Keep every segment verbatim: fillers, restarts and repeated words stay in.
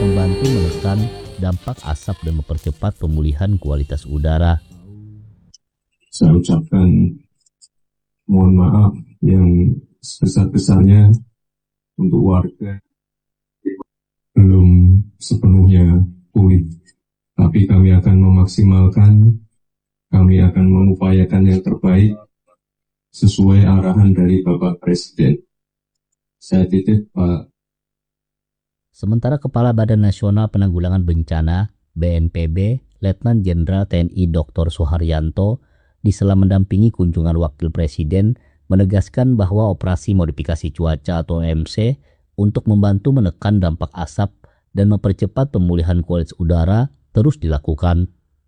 membantu menekan dampak asap dan mempercepat pemulihan kualitas udara. Saya ucapkan mohon maaf yang sebesar-besarnya untuk warga belum sepenuhnya pulih, tapi kami akan memaksimalkan, kami akan mengupayakan yang terbaik sesuai arahan dari Bapak Presiden. Saya titip Pak. Sementara Kepala Badan Nasional Penanggulangan Bencana B N P B, Letnan Jenderal T N I Doktor Suharyanto, di sela mendampingi kunjungan Wakil Presiden, menegaskan bahwa operasi modifikasi cuaca atau O M C untuk membantu menekan dampak asap dan mempercepat pemulihan kualitas udara terus dilakukan.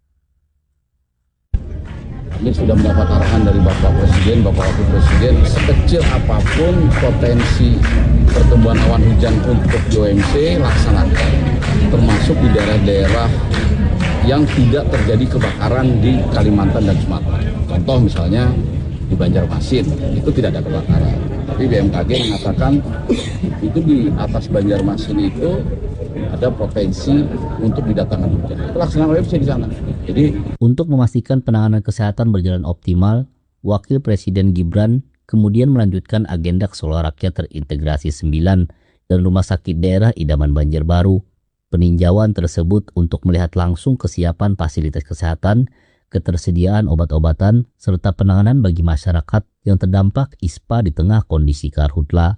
Ini sudah mendapat arahan dari Bapak Presiden, Bapak Wakil Presiden, sekecil apapun potensi pertumbuhan awan hujan untuk O M C laksanakan, termasuk di daerah-daerah yang tidak terjadi kebakaran di Kalimantan dan Sumatera. Contoh misalnya di Banjarmasin, itu tidak ada kebakaran. Tapi B M K G mengatakan itu di atas Banjarmasin itu ada potensi untuk didatangkan hujan. Itu laksanakan O M C di sana. Jadi untuk memastikan penanganan kesehatan berjalan optimal, Wakil Presiden Gibran kemudian melanjutkan agenda Keseluruhan Rakyat Terintegrasi sembilan dan Rumah Sakit Daerah Idaman Banjarbaru. Peninjauan tersebut untuk melihat langsung kesiapan fasilitas kesehatan, ketersediaan obat-obatan, serta penanganan bagi masyarakat yang terdampak I S P A di tengah kondisi karhutla.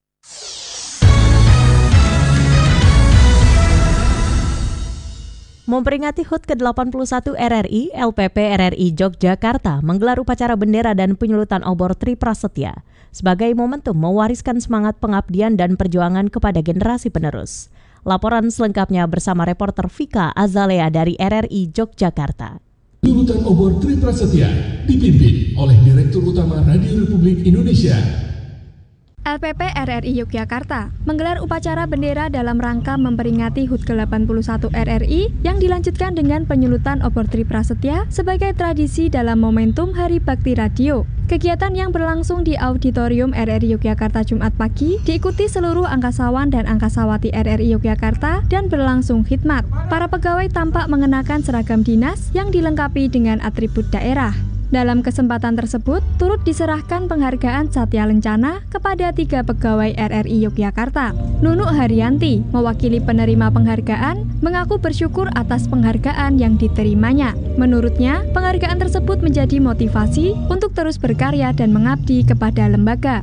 Memperingati H U T ke delapan puluh satu R R I, L P P R R I Yogyakarta menggelar upacara bendera dan penyulutan obor Tri Prasetya sebagai momentum mewariskan semangat pengabdian dan perjuangan kepada generasi penerus. Laporan selengkapnya bersama reporter Vika Azalea dari R R I Yogyakarta. Penyulutan obor Tri Prasetya dipimpin oleh Direktur Utama Radio Republik Indonesia. L P P R R I Yogyakarta menggelar upacara bendera dalam rangka memperingati H U T ke delapan puluh satu R R I yang dilanjutkan dengan penyulutan obor Tri Prasetya sebagai tradisi dalam momentum Hari Bakti Radio. Kegiatan yang berlangsung di Auditorium R R I Yogyakarta Jumat pagi diikuti seluruh angkasawan dan angkasawati R R I Yogyakarta dan berlangsung khidmat. Para pegawai tampak mengenakan seragam dinas yang dilengkapi dengan atribut daerah. Dalam kesempatan tersebut, turut diserahkan penghargaan Satya Lencana kepada tiga pegawai R R I Yogyakarta. Nunuk Haryanti, mewakili penerima penghargaan, mengaku bersyukur atas penghargaan yang diterimanya. Menurutnya, penghargaan tersebut menjadi motivasi untuk terus berkarya dan mengabdi kepada lembaga.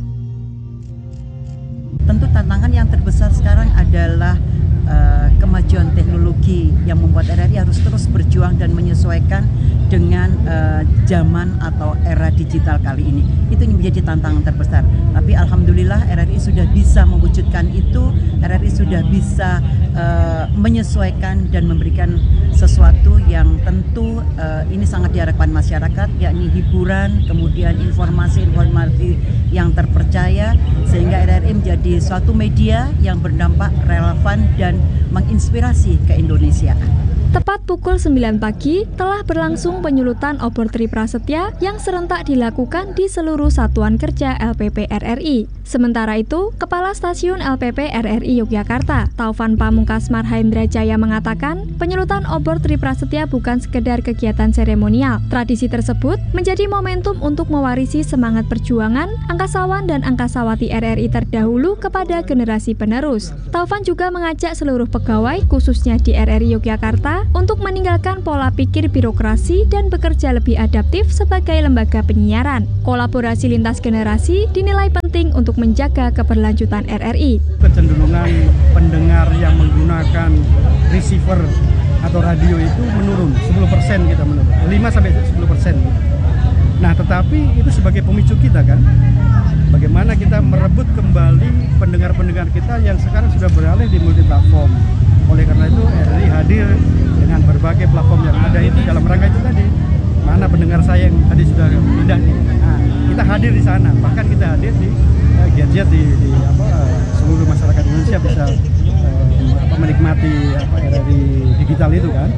Tentu tantangan yang terbesar sekarang adalah uh, kemajuan teknologi yang membuat R R I harus terus berjuang dan menyesuaikan dengan uh, zaman atau era digital kali ini. Itu menjadi tantangan terbesar. Tapi alhamdulillah R R I sudah bisa mewujudkan itu. R R I sudah bisa uh, menyesuaikan dan memberikan sesuatu yang tentu uh, ini sangat diharapkan masyarakat, yakni hiburan, kemudian informasi-informasi yang terpercaya, sehingga R R I menjadi suatu media yang berdampak relevan dan menginspirasi keindonesiaan. Tepat pukul sembilan pagi telah berlangsung penyulutan obor Tri Prasetya yang serentak dilakukan di seluruh satuan kerja L P P R R I. Sementara itu, Kepala Stasiun L P P R R I Yogyakarta, Taufan Pamungkas Marhendra Jaya mengatakan, penyulutan obor Tri Prasetya bukan sekedar kegiatan seremonial. Tradisi tersebut menjadi momentum untuk mewarisi semangat perjuangan angkasawan dan angkasawati R R I terdahulu kepada generasi penerus. Taufan juga mengajak seluruh pegawai, khususnya di R R I Yogyakarta, untuk meninggalkan pola pikir birokrasi dan bekerja lebih adaptif sebagai lembaga penyiaran. Kolaborasi lintas generasi dinilai penting untuk menjaga keberlanjutan R R I. Kecenderungan pendengar yang menggunakan receiver atau radio itu menurun, sepuluh persen kita menurun, lima sampai sepuluh persen. Nah, tetapi itu sebagai pemicu kita kan, bagaimana kita merebut kembali pendengar-pendengar kita yang sekarang sudah beralih di multi platform. Oleh karena itu R R I hadir dengan berbagai platform yang ada itu dalam rangka itu tadi. Mana pendengar saya yang tadi sudah pindah nih. Nah, kita hadir di sana. Bahkan kita hadir di uh, gadget di, di apa seluruh masyarakat Indonesia bisa uh, apa, menikmati apa R R I digital itu kan.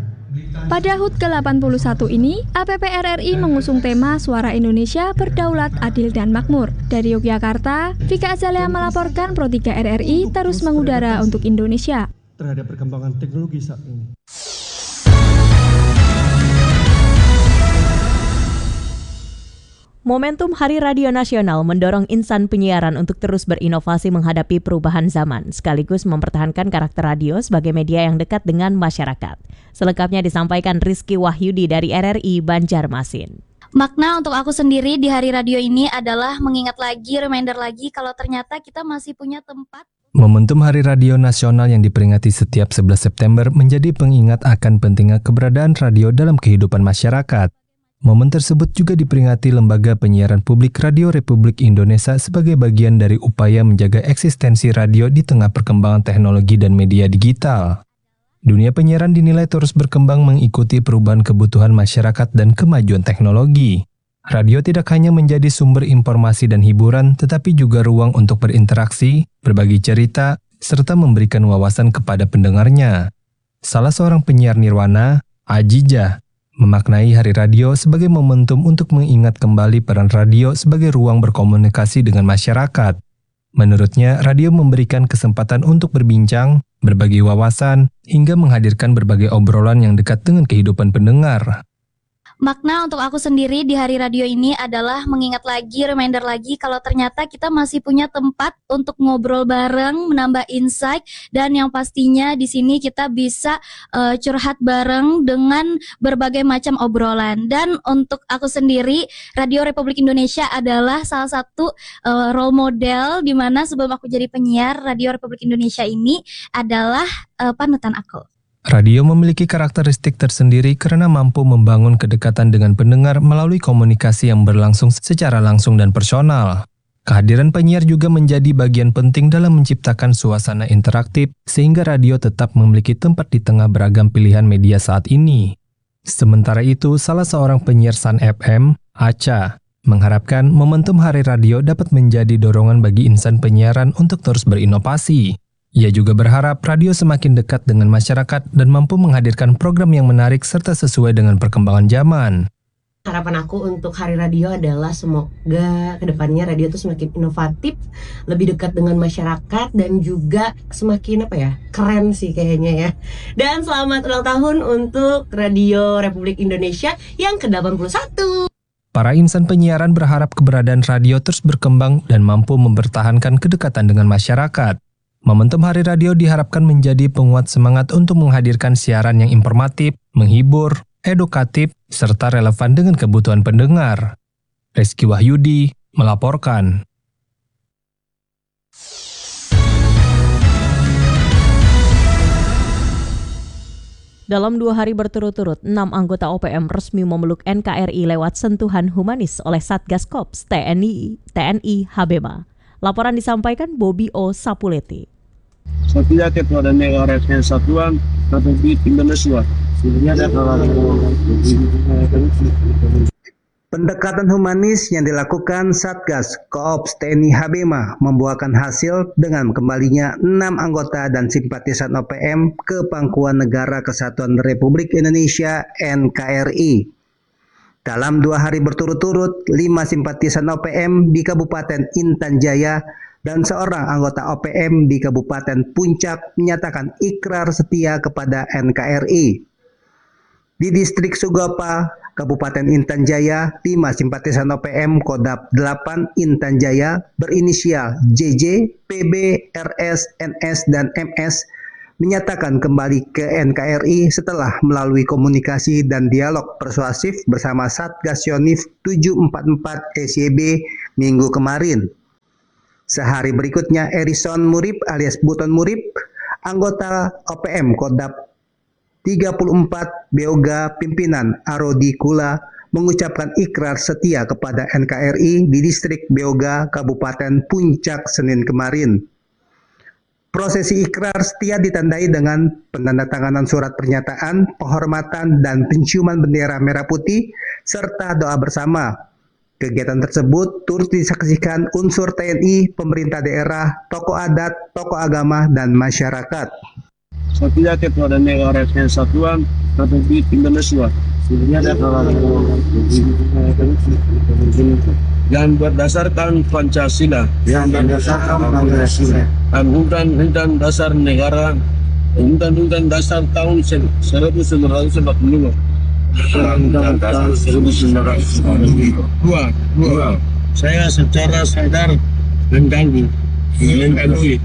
Pada H U T ke delapan puluh satu ini, A P P R R I mengusung tema Suara Indonesia Berdaulat, Adil, dan Makmur. Dari Yogyakarta, Vika Azalea melaporkan Pro tiga R R I terus mengudara untuk Indonesia. terhadap perkembangan teknologi saat ini. Momentum Hari Radio Nasional mendorong insan penyiaran untuk terus berinovasi menghadapi perubahan zaman, sekaligus mempertahankan karakter radio sebagai media yang dekat dengan masyarakat. Selengkapnya disampaikan Rizky Wahyudi dari R R I Banjarmasin. Makna untuk aku sendiri di Hari Radio ini adalah mengingat lagi, reminder lagi kalau ternyata kita masih punya tempat. Momentum Hari Radio Nasional yang diperingati setiap sebelas September menjadi pengingat akan pentingnya keberadaan radio dalam kehidupan masyarakat. Momen tersebut juga diperingati Lembaga Penyiaran Publik Radio Republik Indonesia sebagai bagian dari upaya menjaga eksistensi radio di tengah perkembangan teknologi dan media digital. Dunia penyiaran dinilai terus berkembang mengikuti perubahan kebutuhan masyarakat dan kemajuan teknologi. Radio tidak hanya menjadi sumber informasi dan hiburan, tetapi juga ruang untuk berinteraksi, berbagi cerita, serta memberikan wawasan kepada pendengarnya. Salah seorang penyiar nirwana, Ajijah, memaknai Hari Radio sebagai momentum untuk mengingat kembali peran radio sebagai ruang berkomunikasi dengan masyarakat. Menurutnya, radio memberikan kesempatan untuk berbincang, berbagi wawasan, hingga menghadirkan berbagai obrolan yang dekat dengan kehidupan pendengar. Makna untuk aku sendiri di Hari Radio ini adalah mengingat lagi, reminder lagi kalau ternyata kita masih punya tempat untuk ngobrol bareng, menambah insight, dan yang pastinya di sini kita bisa uh, curhat bareng dengan berbagai macam obrolan. Dan untuk aku sendiri, Radio Republik Indonesia adalah salah satu uh, role model di mana sebelum aku jadi penyiar, Radio Republik Indonesia ini adalah uh, panutan aku. Radio memiliki karakteristik tersendiri karena mampu membangun kedekatan dengan pendengar melalui komunikasi yang berlangsung secara langsung dan personal. Kehadiran penyiar juga menjadi bagian penting dalam menciptakan suasana interaktif, sehingga radio tetap memiliki tempat di tengah beragam pilihan media saat ini. Sementara itu, salah seorang penyiar Sun F M, Acha, mengharapkan momentum Hari Radio dapat menjadi dorongan bagi insan penyiaran untuk terus berinovasi. Ia juga berharap radio semakin dekat dengan masyarakat dan mampu menghadirkan program yang menarik serta sesuai dengan perkembangan zaman. Harapan aku untuk Hari Radio adalah semoga kedepannya radio itu semakin inovatif, lebih dekat dengan masyarakat, dan juga semakin apa ya, keren sih kayaknya ya. Dan selamat ulang tahun untuk Radio Republik Indonesia yang ke delapan puluh satu. Para insan penyiaran berharap keberadaan radio terus berkembang dan mampu mempertahankan kedekatan dengan masyarakat. Momentum Hari Radio diharapkan menjadi penguat semangat untuk menghadirkan siaran yang informatif, menghibur, edukatif, serta relevan dengan kebutuhan pendengar. Rizky Wahyudi melaporkan. Dalam dua hari berturut-turut, enam anggota O P M resmi memeluk N K R I lewat sentuhan humanis oleh Satgas Kops T N I T N I Habema. Laporan disampaikan Bobby O. Sapuleti. Setia Ketua Negara Kesatuan Republik Indonesia. Pendekatan humanis yang dilakukan Satgas Koops T N I Habema membuahkan hasil dengan kembalinya enam anggota dan simpatisan O P M ke Pangkuan Negara Kesatuan Republik Indonesia N K R I. Dalam dua hari berturut-turut, lima simpatisan O P M di Kabupaten Intan Jaya dan seorang anggota O P M di Kabupaten Puncak menyatakan ikrar setia kepada N K R I. Di distrik Sugapa, Kabupaten Intan Jaya, lima simpatisan O P M Kodap delapan Intan Jaya berinisial J J, P B, R S, N S, dan M S menyatakan kembali ke N K R I setelah melalui komunikasi dan dialog persuasif bersama Satgas Yonif tujuh empat empat S Y B minggu kemarin. Sehari berikutnya, Erison Murib alias Buton Murib, anggota O P M Kodap tiga puluh empat Beoga pimpinan Arodi Kula mengucapkan ikrar setia kepada N K R I di distrik Beoga, Kabupaten Puncak Senin kemarin. Prosesi ikrar setia ditandai dengan penandatanganan surat pernyataan, penghormatan, dan penciuman bendera merah putih, serta doa bersama. Kegiatan tersebut turut disaksikan unsur T N I, pemerintah daerah, tokoh adat, tokoh agama, dan masyarakat. Setia Ketua Negara Kesatuan Republik Indonesia. Yang berdasarkan Pancasila. Yang berdasarkan Pancasila. Dan Undang-Undang Dasar Negara Undang-Undang Dasar tahun seribu sembilan ratus empat puluh lima. Undang-Undang Dasar seribu sembilan ratus empat puluh lima. Dua, dua. Saya secara sadar mengganggu, mengganggu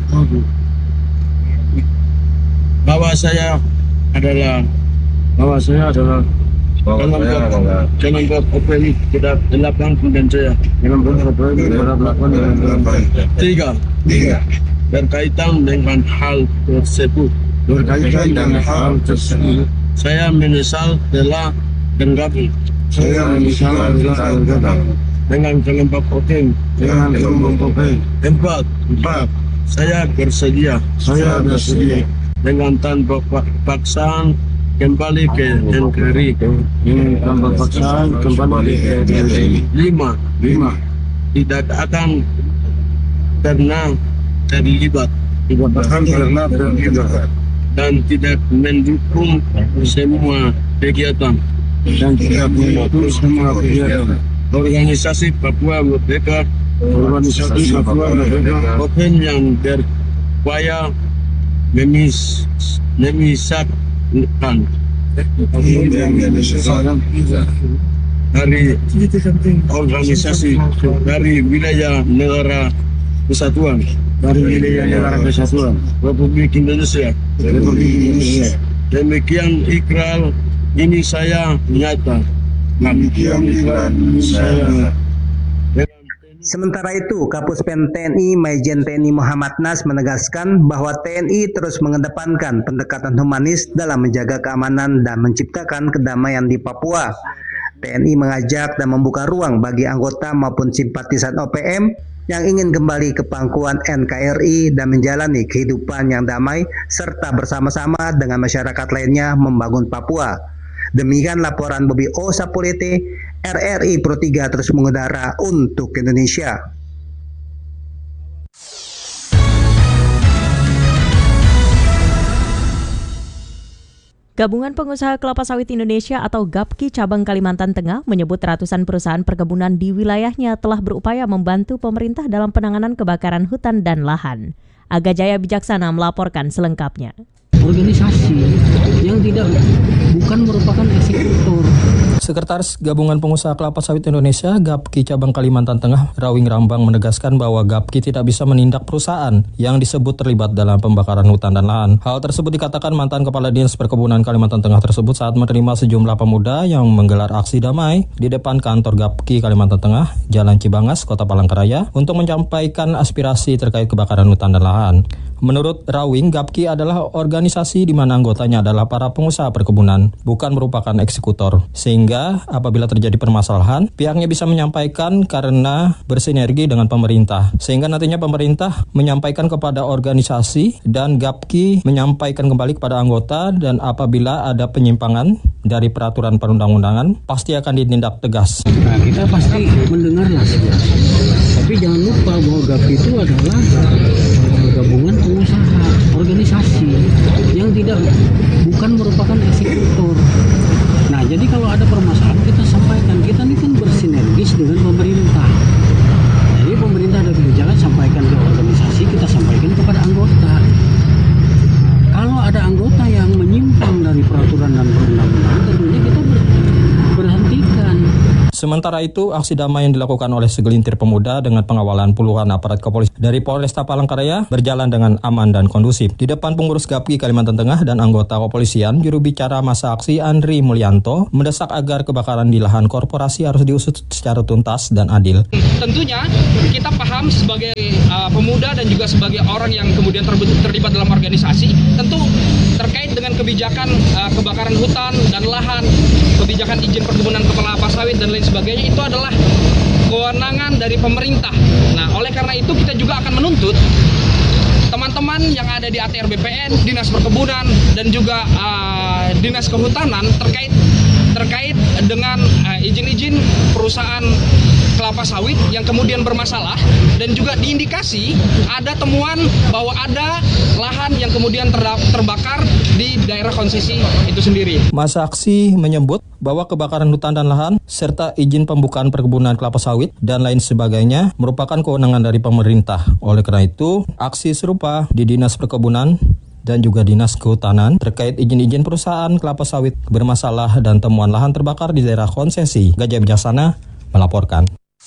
bahwa saya adalah bahwa saya adalah jangan buat opini tidak delapan dan saya jangan buat opini tidak delapan dan delapan. Tiga, tiga berkaitan dengan hal tersebut. Berkaitan dengan hal tersebut. Saya menyesal telah mengganggu. Saya menyesal telah mengganggu dengan kelompok opini. Dengan kelompok opini. Empat, empat. Saya bersedia. Saya bersedia dengan tanpa paksaan kembali ke N K R I. Dengan tanpa paksaan kembali ke N K R I. Lima, lima. Tidak akan pernah terlibat. Tidak akan pernah terlibat. Dan tidak mendukung semua kegiatan. Dan tidak mendukung semua kegiatan. Organisasi Papua Merdeka. Organisasi Papua Merdeka. Open yang berupaya memis memisahkan dari organisasi dari wilayah negara kesatuan dari wilayah negara kesatuan Republik Indonesia Republik Indonesia. Demikian ikrar ini saya nyata. Demikian ikrar ini saya. Sementara itu, Kapus Pen T N I Maijen T N I Muhammad Nas menegaskan bahwa T N I terus mengedepankan pendekatan humanis dalam menjaga keamanan dan menciptakan kedamaian di Papua. T N I mengajak dan membuka ruang bagi anggota maupun simpatisan O P M yang ingin kembali ke pangkuan N K R I dan menjalani kehidupan yang damai serta bersama-sama dengan masyarakat lainnya membangun Papua. Demikian laporan Bobi O Sapulete, R R I Pro tiga terus mengudara untuk Indonesia. Gabungan Pengusaha Kelapa Sawit Indonesia atau GAPKI cabang Kalimantan Tengah menyebut ratusan perusahaan perkebunan di wilayahnya telah berupaya membantu pemerintah dalam penanganan kebakaran hutan dan lahan. Aga Jaya Bijaksana melaporkan selengkapnya. Organisasi yang tidak bukan merupakan eksekutor. Sekretaris Gabungan Pengusaha Kelapa Sawit Indonesia GAPKI Cabang Kalimantan Tengah, Rawing Rambang menegaskan bahwa GAPKI tidak bisa menindak perusahaan yang disebut terlibat dalam pembakaran hutan dan lahan. Hal tersebut dikatakan mantan Kepala Dinas Perkebunan Kalimantan Tengah tersebut saat menerima sejumlah pemuda yang menggelar aksi damai di depan kantor GAPKI Kalimantan Tengah, Jalan Cibangas, Kota Palangkaraya, untuk menyampaikan aspirasi terkait kebakaran hutan dan lahan. Menurut Rawing, GAPKI adalah organisasi di mana anggotanya adalah para pengusaha perkebunan, bukan merupakan eksekutor. Sehingga apabila terjadi permasalahan, pihaknya bisa menyampaikan karena bersinergi dengan pemerintah. Sehingga nantinya pemerintah menyampaikan kepada organisasi dan GAPKI menyampaikan kembali kepada anggota, dan apabila ada penyimpangan dari peraturan perundang-undangan, pasti akan ditindak tegas. Nah, kita pasti mendengarlah segera. Tapi jangan lupa bahwa GAPKI itu adalah gabungan pengusaha, organisasi yang tidak bukan merupakan eksekutor. Nah, jadi kalau ada permasalahan kita sampaikan, kita ini kan bersinergis dengan pemerintah. Jadi pemerintah ada kebijakan, sampaikan ke organisasi, kita sampaikan kepada anggota. Kalau ada anggota yang menyimpang dari peraturan dan perundang-undangan, tentunya kita ber berhentikan. Sementara itu, aksi damai yang dilakukan oleh segelintir pemuda dengan pengawalan puluhan aparat kepolisian dari Polresta Palangkaraya berjalan dengan aman dan kondusif. Di depan pengurus GAPKI Kalimantan Tengah dan anggota kepolisian, juru bicara masa aksi Andri Mulyanto mendesak agar kebakaran di lahan korporasi harus diusut secara tuntas dan adil. Tentunya kita paham sebagai uh, pemuda dan juga sebagai orang yang kemudian terlibat dalam organisasi, tentu terkait dengan kebijakan uh, kebakaran hutan dan lahan, kebijakan izin perkebunan kelapa sawit dan lain sebagainya, itu adalah kewenangan dari pemerintah. Nah, oleh karena itu kita juga akan menuntut teman-teman yang ada di A T R B P N, Dinas Perkebunan, dan juga uh, Dinas Kehutanan terkait terkait dengan uh, izin-izin perusahaan kelapa sawit yang kemudian bermasalah, dan juga diindikasi ada temuan bahwa ada lahan yang kemudian terbakar di daerah konsesi itu sendiri. Masa aksi menyebut bahwa kebakaran hutan dan lahan serta izin pembukaan perkebunan kelapa sawit dan lain sebagainya merupakan kewenangan dari pemerintah. Oleh karena itu, aksi serupa di Dinas Perkebunan dan juga Dinas Kehutanan terkait izin-izin perusahaan kelapa sawit bermasalah dan temuan lahan terbakar di daerah konsesi. Gajah Bijaksana melaporkan.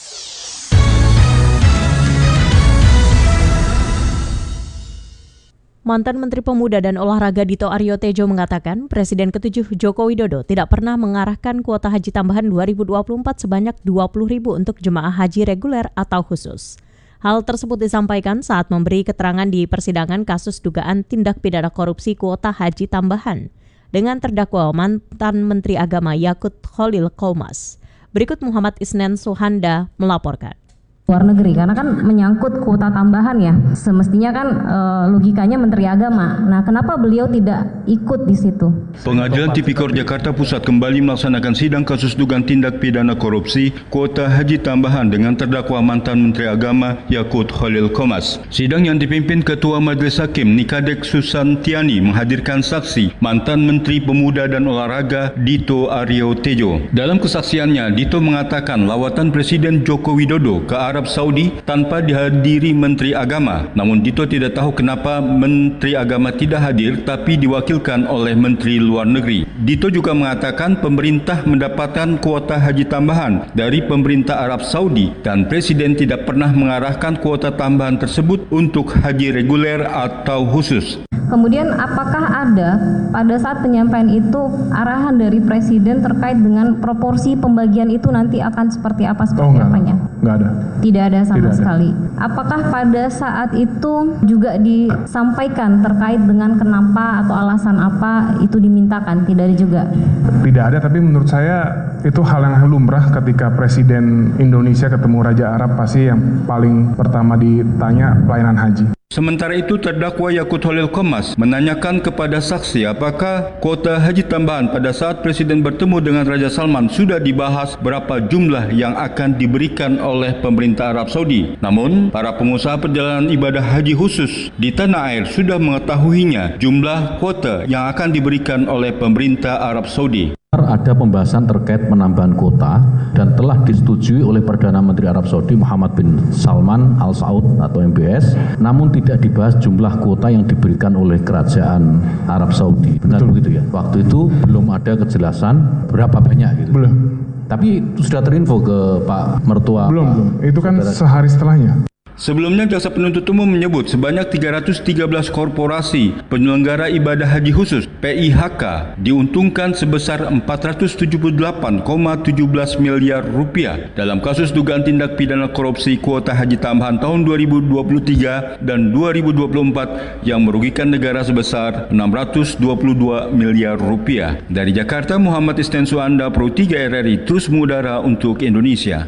Mantan Menteri Pemuda dan Olahraga Dito Aryo Tejo mengatakan Presiden ketujuh Joko Widodo tidak pernah mengarahkan kuota haji tambahan dua ribu dua puluh empat sebanyak dua puluh ribu untuk jemaah haji reguler atau khusus. Hal tersebut disampaikan saat memberi keterangan di persidangan kasus dugaan tindak pidana korupsi kuota haji tambahan dengan terdakwa mantan Menteri Agama Yakut Khalil Qomas. Berikut Muhammad Isnen Suhanda melaporkan. Luar negeri, karena kan menyangkut kuota tambahan ya, semestinya kan e, logikanya Menteri Agama. Nah, kenapa beliau tidak ikut di situ? Pengadilan Tipikor Jakarta Pusat kembali melaksanakan sidang kasus dugaan tindak pidana korupsi kuota haji tambahan dengan terdakwa mantan Menteri Agama Yakut Khalil Qomas. Sidang yang dipimpin Ketua Majelis Hakim Nikadek Susantiani menghadirkan saksi mantan Menteri Pemuda dan Olahraga Dito Aryo Tejo. Dalam kesaksiannya, Dito mengatakan lawatan Presiden Joko Widodo ke Arab Saudi tanpa dihadiri Menteri Agama. Namun Dito tidak tahu kenapa Menteri Agama tidak hadir tapi diwakilkan oleh Menteri Luar Negeri. Dito juga mengatakan pemerintah mendapatkan kuota haji tambahan dari pemerintah Arab Saudi dan Presiden tidak pernah mengarahkan kuota tambahan tersebut untuk haji reguler atau khusus. Kemudian apakah ada pada saat penyampaian itu arahan dari Presiden terkait dengan proporsi pembagian itu nanti akan seperti apa, seperti oh, enggak, apanya? Enggak ada. Tidak ada sama Tidak ada. sekali. Apakah pada saat itu juga disampaikan terkait dengan kenapa atau alasan apa itu dimintakan? Tidak ada juga? Tidak ada, tapi menurut saya itu hal yang lumrah ketika Presiden Indonesia ketemu Raja Arab, pasti yang paling pertama ditanya pelayanan haji. Sementara itu, terdakwa Yakut Khalil Qomas menanyakan kepada saksi apakah kuota haji tambahan pada saat Presiden bertemu dengan Raja Salman sudah dibahas berapa jumlah yang akan diberikan oleh pemerintah Arab Saudi. Namun, para pengusaha perjalanan ibadah haji khusus di tanah air sudah mengetahuinya jumlah kuota yang akan diberikan oleh pemerintah Arab Saudi. Ada pembahasan terkait penambahan kuota dan telah disetujui oleh Perdana Menteri Arab Saudi Muhammad bin Salman Al Saud atau M B S, namun tidak dibahas jumlah kuota yang diberikan oleh Kerajaan Arab Saudi. Benar Betul. Begitu ya? Waktu itu belum ada kejelasan berapa banyak gitu. Belum. Tapi sudah terinfo ke Pak Mertua. Belum, Pak belum. Itu kan saudara. Sehari setelahnya. Sebelumnya, Jaksa Penuntut Umum menyebut sebanyak tiga ratus tiga belas korporasi penyelenggara ibadah haji khusus P I H K diuntungkan sebesar empat ratus tujuh puluh delapan koma satu tujuh miliar rupiah dalam kasus dugaan tindak pidana korupsi kuota haji tambahan tahun dua ribu dua puluh tiga dan dua ribu dua puluh empat yang merugikan negara sebesar enam ratus dua puluh dua miliar rupiah. Dari Jakarta, Muhammad Isnen Suhanda, Pro tiga R R I, terus mengudara untuk Indonesia.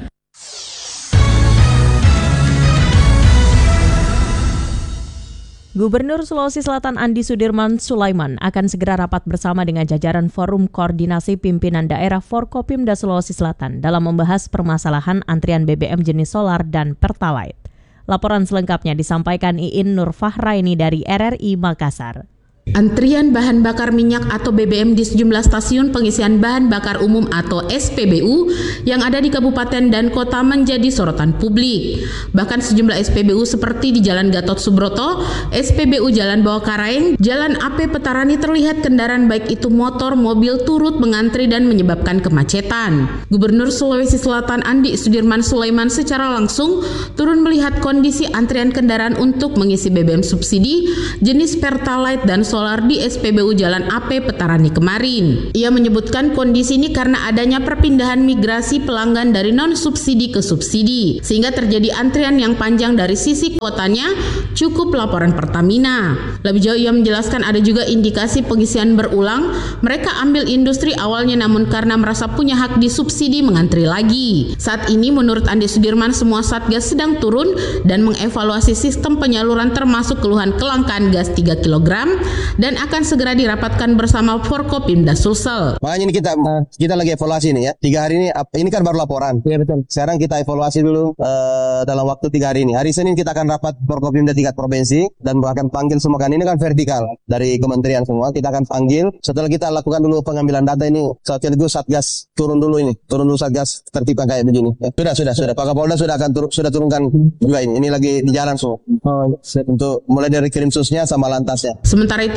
Gubernur Sulawesi Selatan Andi Sudirman Sulaiman akan segera rapat bersama dengan jajaran Forum Koordinasi Pimpinan Daerah Forkopimda Sulawesi Selatan dalam membahas permasalahan antrian B B M jenis solar dan Pertalite. Laporan selengkapnya disampaikan Iin Nur Fahraini dari R R I Makassar. Antrian bahan bakar minyak atau B B M di sejumlah stasiun pengisian bahan bakar umum atau S P B U yang ada di kabupaten dan kota menjadi sorotan publik. Bahkan sejumlah S P B U seperti di Jalan Gatot Subroto, S P B U Jalan Bawah Karaeng, Jalan A P Petarani terlihat kendaraan baik itu motor, mobil turut mengantri dan menyebabkan kemacetan. Gubernur Sulawesi Selatan Andi Sudirman Sulaiman secara langsung turun melihat kondisi antrian kendaraan untuk mengisi B B M subsidi jenis Pertalite dan solar di S P B U Jalan A P Petarani kemarin. Ia menyebutkan kondisi ini karena adanya perpindahan migrasi pelanggan dari non-subsidi ke subsidi, sehingga terjadi antrian yang panjang dari sisi kuotanya cukup laporan Pertamina. Lebih jauh ia menjelaskan ada juga indikasi pengisian berulang, mereka ambil industri awalnya namun karena merasa punya hak di subsidi mengantri lagi. Saat ini menurut Andi Sudirman semua Satgas sedang turun dan mengevaluasi sistem penyaluran termasuk keluhan kelangkaan gas tiga kilogram dan akan segera dirapatkan bersama Forkopimda Sulsel. Makanya ini kita kita lagi evaluasi nih ya. Tiga hari ini ini kan baru laporan. Iya betul. Sekarang kita evaluasi dulu uh, dalam waktu tiga hari ini. Hari Senin kita akan rapat Forkopimda tingkat provinsi dan akan panggil semua, kan ini kan vertikal dari kementerian semua. Kita akan panggil. Setelah kita lakukan dulu pengambilan data ini, sekaligus Satgas turun dulu ini, turun dulu Satgas tertibkan kayak begini. Ya. Sudah sudah sudah. Pak Kapolda sudah akan tur sudah turunkan juga ini. Ini lagi di jalan semua. Oh, untuk mulai dari kirim susnya sama lantasnya. Sementara itu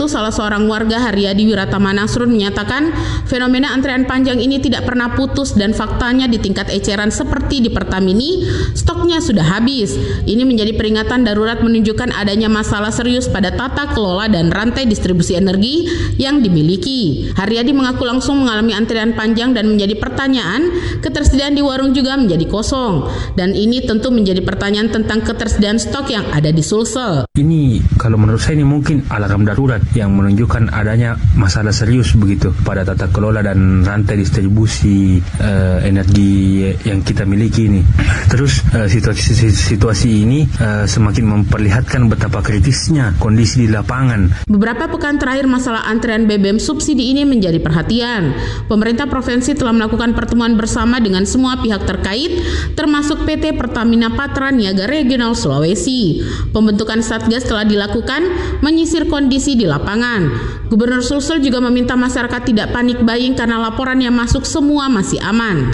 itu, salah seorang warga Haryadi Wiratama Nasrun menyatakan fenomena antrean panjang ini tidak pernah putus dan faktanya di tingkat eceran seperti di Pertamini, stoknya sudah habis. Ini menjadi peringatan darurat menunjukkan adanya masalah serius pada tata kelola dan rantai distribusi energi yang dimiliki. Haryadi mengaku langsung mengalami antrian panjang dan menjadi pertanyaan, ketersediaan di warung juga menjadi kosong. Dan ini tentu menjadi pertanyaan tentang ketersediaan stok yang ada di Sulsel. Ini kalau menurut saya ini mungkin alarm darurat yang menunjukkan adanya masalah serius begitu pada tata kelola dan rantai distribusi uh, energi yang kita miliki ini. Terus uh, situasi situasi ini uh, semakin memperlihatkan betapa kritisnya kondisi di lapangan. Beberapa pekan terakhir masalah antrean B B M subsidi ini menjadi perhatian. Pemerintah provinsi telah melakukan pertemuan bersama dengan semua pihak terkait, termasuk P T Pertamina Patra Niaga Regional Sulawesi. Pembentukan Satgas telah dilakukan menyisir kondisi di lapangan. Gubernur Sulsel juga meminta masyarakat tidak panik buying karena laporan yang masuk semua masih aman.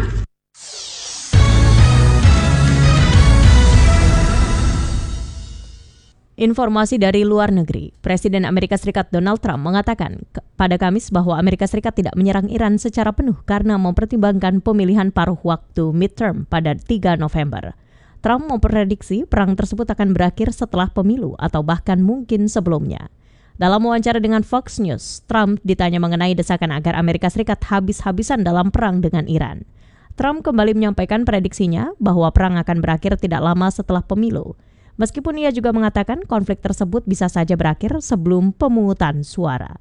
Informasi dari luar negeri, Presiden Amerika Serikat Donald Trump mengatakan pada Kamis bahwa Amerika Serikat tidak menyerang Iran secara penuh karena mempertimbangkan pemilihan paruh waktu midterm pada tiga November. Trump memprediksi perang tersebut akan berakhir setelah pemilu atau bahkan mungkin sebelumnya. Dalam wawancara dengan Fox News, Trump ditanya mengenai desakan agar Amerika Serikat habis-habisan dalam perang dengan Iran. Trump kembali menyampaikan prediksinya bahwa perang akan berakhir tidak lama setelah pemilu. Meskipun ia juga mengatakan konflik tersebut bisa saja berakhir sebelum pemungutan suara.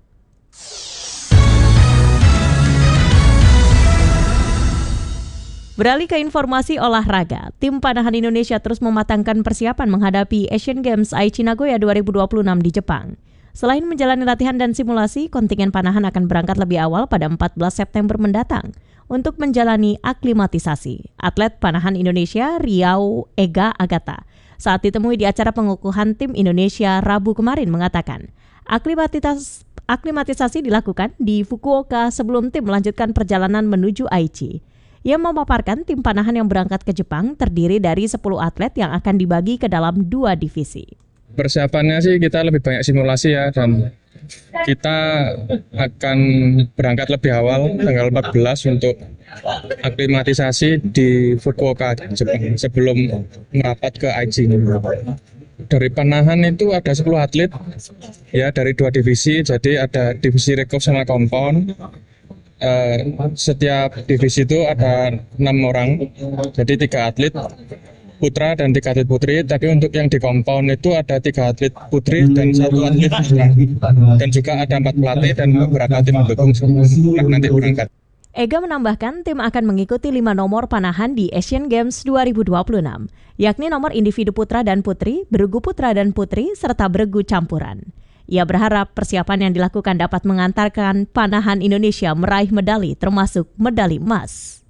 Beralih ke informasi olahraga, tim panahan Indonesia terus mematangkan persiapan menghadapi Asian Games Aichi Nagoya dua ribu dua puluh enam di Jepang. Selain menjalani latihan dan simulasi, kontingen panahan akan berangkat lebih awal pada empat belas September mendatang untuk menjalani aklimatisasi. Atlet panahan Indonesia Riau Ega Agata saat ditemui di acara pengukuhan tim Indonesia Rabu kemarin mengatakan, aklimatis- aklimatisasi dilakukan di Fukuoka sebelum tim melanjutkan perjalanan menuju Aichi. Ia memaparkan tim panahan yang berangkat ke Jepang terdiri dari sepuluh atlet yang akan dibagi ke dalam dua divisi. Persiapannya sih kita lebih banyak simulasi ya, dan kita akan berangkat lebih awal tanggal empat belas untuk aklimatisasi di Fukuoka, Jepang, sebelum merapat ke Aichi. Dari panahan itu ada sepuluh atlet ya, dari dua divisi, jadi ada divisi recurve sama compound. Uh, setiap divisi itu ada enam orang, jadi tiga atlet putra dan tiga atlet putri. Tapi untuk yang di compound itu ada tiga atlet putri dan satu atlet putra, dan juga ada empat pelatih dan beberapa tim pendukung setelah nanti berangkat. Ega menambahkan tim akan mengikuti lima nomor panahan di Asian Games dua ribu dua puluh enam, yakni nomor individu putra dan putri, beregu putra dan putri, serta beregu campuran. Ia berharap persiapan yang dilakukan dapat mengantarkan panahan Indonesia meraih medali termasuk medali emas.